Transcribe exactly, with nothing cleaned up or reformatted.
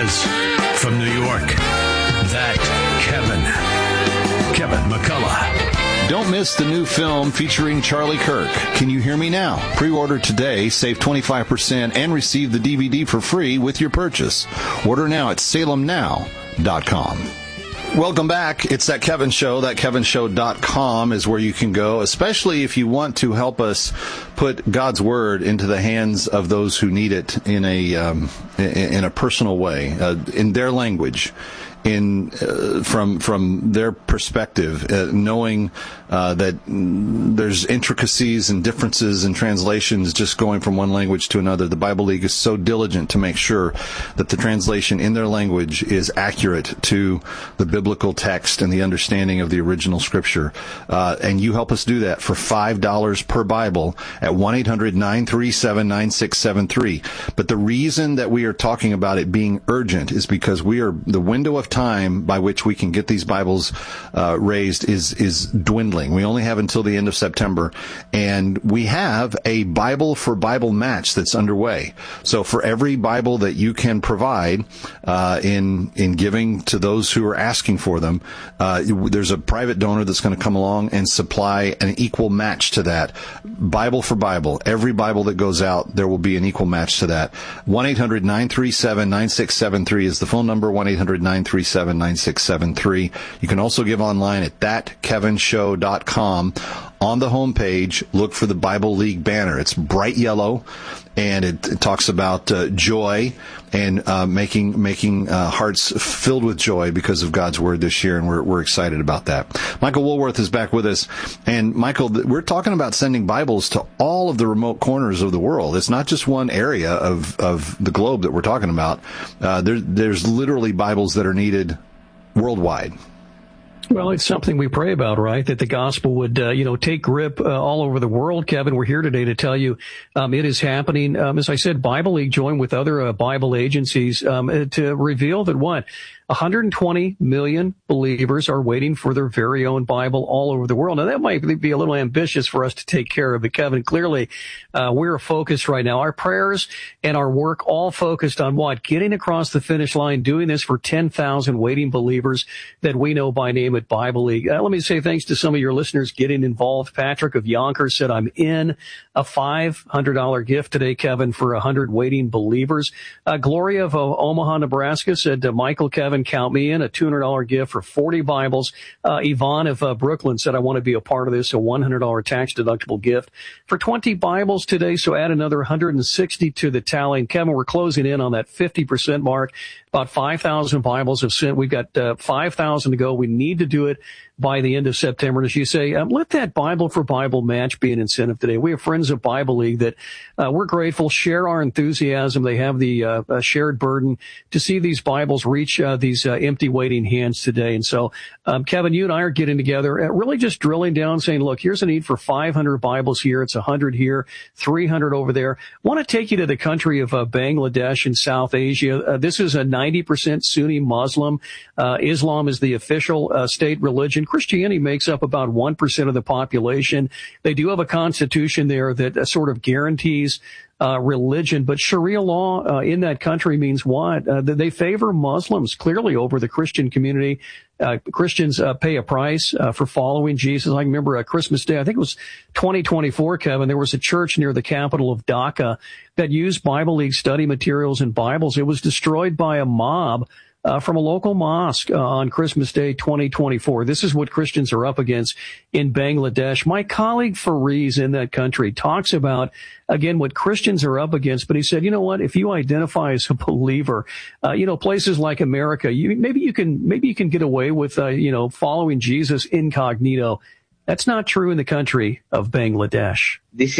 says from New York, that Kevin, Kevin McCullough. Don't miss the new film featuring Charlie Kirk. Can You Hear Me Now? Pre-order today, save twenty-five percent, and receive the D V D for free with your purchase. Order now at salem now dot com. Welcome back. It's That Kevin Show. that kevin show dot com is where you can go, especially if you want to help us put God's Word into the hands of those who need it in a um, in a personal way, uh, in their language, in uh, from from their perspective, uh, knowing uh, that there's intricacies and differences in translations just going from one language to another. The Bible League is so diligent to make sure that the translation in their language is accurate to the biblical text and the understanding of the original Scripture. Uh, and you help us do that for five dollars per Bible at one eight hundred nine three seven nine six seven three. But the reason that we are talking about it being urgent is because we are the window of time by which we can get these Bibles uh, raised is is dwindling. We only have until the end of September, and we have a Bible for Bible match that's underway. So for every Bible that you can provide uh, in in giving to those who are asking for them, uh, there's a private donor that's going to come along and supply an equal match to that. Bible for Bible. Every Bible that goes out, there will be an equal match to that. one eight hundred nine three seven nine six seven three is the phone number, one eight hundred nine three seven nine six seven three. You can also give online at that kevin show dot com. On the homepage, look for the Bible League banner. It's bright yellow, and it, it talks about uh, joy and uh, making making uh, hearts filled with joy because of God's Word this year, and we're we're excited about that. Michael Woolworth is back with us, and Michael, we're talking about sending Bibles to all of the remote corners of the world. It's not just one area of of the globe that we're talking about. Uh, there, there's literally Bibles that are needed worldwide. Well, it's something we pray about, right? That the gospel would, uh, you know, take grip uh, all over the world. Kevin, we're here today to tell you um, it is happening. Um, as I said, Bible League joined with other uh, Bible agencies um, to reveal that what? one hundred twenty million believers are waiting for their very own Bible all over the world. Now, that might be a little ambitious for us to take care of, but Kevin, clearly uh, we're focused right now. Our prayers and our work all focused on what? Getting across the finish line, doing this for ten thousand waiting believers that we know by name at Bible League. Uh, let me say thanks to some of your listeners getting involved. Patrick of Yonkers said, I'm in. A five hundred dollars gift today, Kevin, for one hundred waiting believers. Uh, Gloria of uh, Omaha, Nebraska said, uh, Michael, Kevin, count me in, a two hundred dollars gift for forty Bibles. Uh, Yvonne of uh, Brooklyn said, I want to be a part of this, a one hundred dollars tax-deductible gift for twenty Bibles today, so add another one hundred sixty to the tally. And Kevin, we're closing in on that fifty percent mark. About five thousand Bibles have sent. We've got uh, five thousand to go. We need to do it by the end of September. And as you say, um, let that Bible for Bible match be an incentive today. We have friends of Bible League that uh, we're grateful, share our enthusiasm. They have the uh, uh, shared burden to see these Bibles reach uh, these uh, empty waiting hands today. And so, um, Kevin, you and I are getting together, uh, really just drilling down, saying, look, here's a need for five hundred Bibles here. It's one hundred here, three hundred over there. I want to take you to the country of uh, Bangladesh in South Asia. Uh, this is a ninety percent Sunni Muslim. Uh, Islam is the official uh, state religion. Christianity makes up about one percent of the population. They do have a constitution there that uh, sort of guarantees uh, religion, but Sharia law uh, in that country means what? Uh, they favor Muslims clearly over the Christian community. Uh, Christians uh, pay a price uh, for following Jesus. I remember uh, Christmas Day, I think it was twenty twenty-four, Kevin, there was a church near the capital of Dhaka that used Bible League study materials and Bibles. It was destroyed by a mob Uh, from a local mosque uh, on Christmas Day twenty twenty-four. This is what Christians are up against in Bangladesh. My colleague Fariz in that country talks about, again, what Christians are up against. But he said, you know what, if you identify as a believer, uh, you know, places like America, you, maybe you can maybe you can get away with, uh, you know, following Jesus incognito. That's not true in the country of Bangladesh. This